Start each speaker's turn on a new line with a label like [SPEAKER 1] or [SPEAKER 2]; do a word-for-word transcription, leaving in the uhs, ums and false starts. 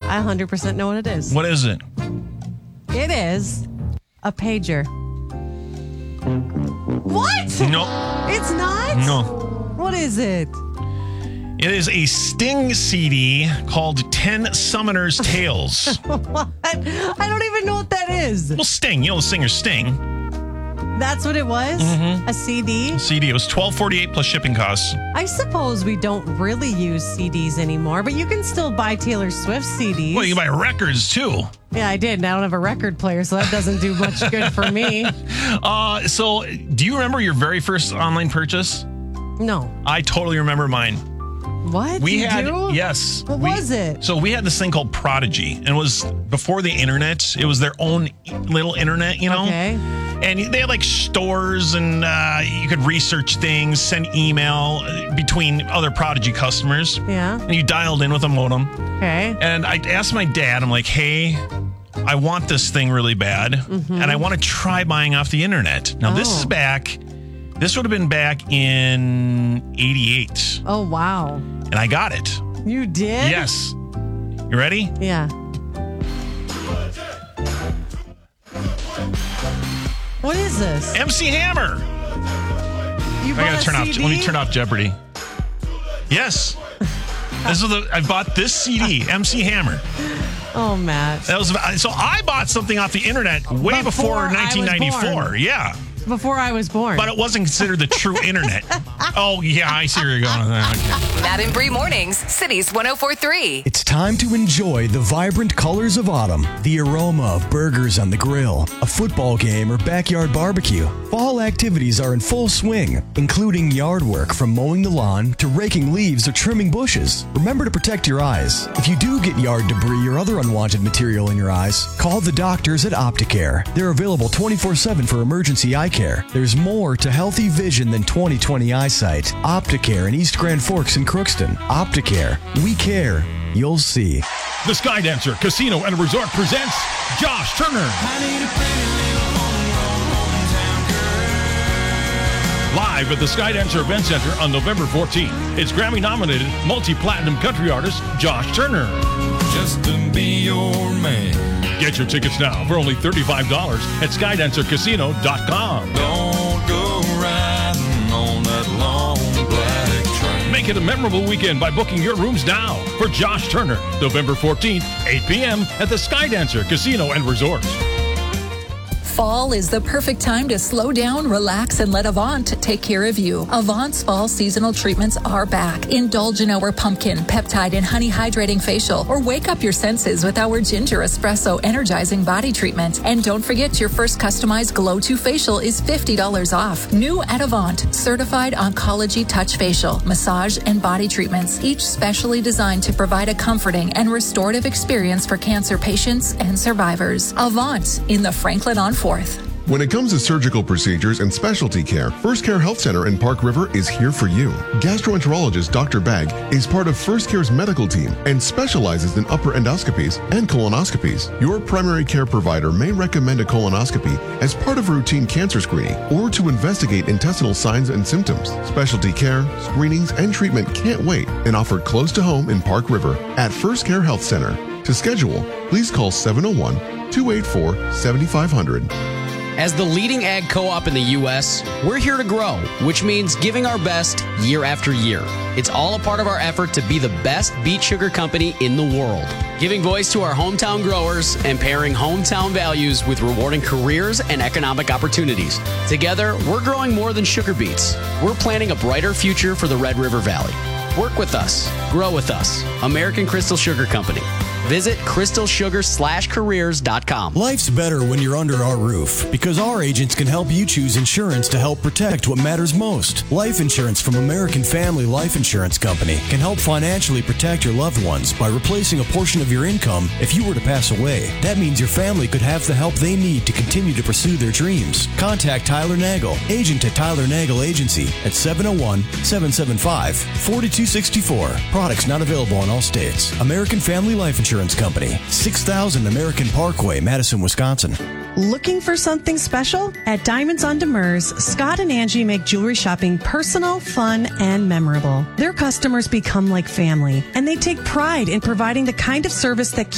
[SPEAKER 1] I one hundred percent know what it is.
[SPEAKER 2] What is it?
[SPEAKER 1] It is a pager. What?
[SPEAKER 2] No.
[SPEAKER 1] It's not?
[SPEAKER 2] No.
[SPEAKER 1] What is it?
[SPEAKER 2] It is a Sting C D called ten Summoners Tales.
[SPEAKER 1] What? I don't even know what that is.
[SPEAKER 2] Well, Sting. You know the singer Sting.
[SPEAKER 1] That's what it was?
[SPEAKER 2] Mm-hmm.
[SPEAKER 1] A C D?
[SPEAKER 2] C D. It was twelve forty-eight plus shipping costs.
[SPEAKER 1] I suppose we don't really use C Ds anymore, but you can still buy Taylor Swift C Ds.
[SPEAKER 2] Well, you can buy records too.
[SPEAKER 1] Yeah, I did. And I don't have a record player, so that doesn't do much good for me.
[SPEAKER 2] Uh, so, do you remember your very first online purchase?
[SPEAKER 1] No.
[SPEAKER 2] I totally remember mine.
[SPEAKER 1] What?
[SPEAKER 2] We
[SPEAKER 1] you
[SPEAKER 2] had
[SPEAKER 1] do?
[SPEAKER 2] yes.
[SPEAKER 1] What
[SPEAKER 2] we,
[SPEAKER 1] was it?
[SPEAKER 2] So we had this thing called Prodigy, and it was before the internet. It was their own little internet, you know.
[SPEAKER 1] Okay.
[SPEAKER 2] And they had like stores, and uh, you could research things, send email between other Prodigy customers.
[SPEAKER 1] Yeah.
[SPEAKER 2] And you dialed in with a modem.
[SPEAKER 1] Okay.
[SPEAKER 2] And I asked my dad, I'm like, hey, I want this thing really bad,
[SPEAKER 1] Mm-hmm.
[SPEAKER 2] and I want to try buying off the internet. Now,
[SPEAKER 1] Oh.
[SPEAKER 2] this is back, this would have been back in eighty-eight,
[SPEAKER 1] Oh, wow.
[SPEAKER 2] and I got it.
[SPEAKER 1] You did?
[SPEAKER 2] Yes. You ready?
[SPEAKER 1] Yeah. What is this?
[SPEAKER 2] M C Hammer.
[SPEAKER 1] You
[SPEAKER 2] I
[SPEAKER 1] bought
[SPEAKER 2] gotta
[SPEAKER 1] a
[SPEAKER 2] turn off.
[SPEAKER 1] C D?
[SPEAKER 2] Let me turn off Jeopardy. Yes. This is the. I bought this C D, M C Hammer.
[SPEAKER 1] Oh, Matt.
[SPEAKER 2] That was so. I bought something off the internet way
[SPEAKER 1] Before
[SPEAKER 2] before,
[SPEAKER 1] I was
[SPEAKER 2] nineteen ninety-four.
[SPEAKER 1] born.
[SPEAKER 2] Yeah,
[SPEAKER 1] Before I was born.
[SPEAKER 2] but it wasn't considered the true internet. Oh yeah, I see where you're going with that. Okay.
[SPEAKER 3] Matt and Bree Mornings, Cities one oh four point three.
[SPEAKER 4] It's time to enjoy the vibrant colors of autumn, the aroma of burgers on the grill, a football game, or backyard barbecue. Fall activities are in full swing, including yard work from mowing the lawn to raking leaves or trimming bushes. Remember to protect your eyes. If you do get yard debris or other unwanted material in your eyes, call the doctors at Opticare. They're available twenty-four seven for emergency eye care. There's more to healthy vision than twenty twenty eyesight. Opticare in East Grand Forks and Crookston. Opticare. We care. You'll see.
[SPEAKER 5] The Skydancer Casino and Resort presents Josh Turner. Live at the Skydancer Event Center on November fourteenth. It's Grammy-nominated multi-platinum country artist Josh Turner.
[SPEAKER 6] Just to be your man.
[SPEAKER 5] Get your tickets now for only thirty-five dollars at skydancer casino dot com.
[SPEAKER 6] Don't go riding on that long black train.
[SPEAKER 5] Make it a memorable weekend by booking your rooms now for Josh Turner, November fourteenth, eight p.m. at the Skydancer Casino and Resort.
[SPEAKER 7] Fall is the perfect time to slow down, relax, and let Avant take care of you. Avant's fall seasonal treatments are back. Indulge in our pumpkin, peptide, and honey hydrating facial, or wake up your senses with our ginger espresso energizing body treatment. And don't forget your first customized Glow two facial is fifty dollars off. New at Avant, certified oncology touch facial, massage, and body treatments, each specially designed to provide a comforting and restorative experience for cancer patients and survivors. Avant in the Franklin on fourth.
[SPEAKER 8] When it comes to surgical procedures and specialty care, First Care Health Center in Park River is here for you. Gastroenterologist Doctor Bagg is part of First Care's medical team and specializes in upper endoscopies and colonoscopies. Your primary care provider may recommend a colonoscopy as part of a routine cancer screening or to investigate intestinal signs and symptoms. Specialty care, screenings, and treatment can't wait and offered close to home in Park River at First Care Health Center. To schedule, please call seven oh one, two eight four, seven five zero zero.
[SPEAKER 9] As the leading ag co-op in the U S, we're here to grow, which means giving our best year after year. It's all a part of our effort to be the best beet sugar company in the world. Giving voice to our hometown growers and pairing hometown values with rewarding careers and economic opportunities. Together, we're growing more than sugar beets. We're planning a brighter future for the Red River Valley. Work with us. Grow with us. American Crystal Sugar Company. Visit crystal sugar slash careers dot com.
[SPEAKER 4] Life's better when you're under our roof because our agents can help you choose insurance to help protect what matters most. Life insurance from American Family Life Insurance Company can help financially protect your loved ones by replacing a portion of your income if you were to pass away. That means your family could have the help they need to continue to pursue their dreams. Contact Tyler Nagel, agent at Tyler Nagel Agency at seven oh one, seven seven five, four two six four. Products not available in all states. American Family Life Insurance Company, six thousand American Parkway, Madison, Wisconsin.
[SPEAKER 10] Looking for something special? At Diamonds on Demers, Scott and Angie make jewelry shopping personal, fun, and memorable. Their customers become like family, and they take pride in providing the kind of service that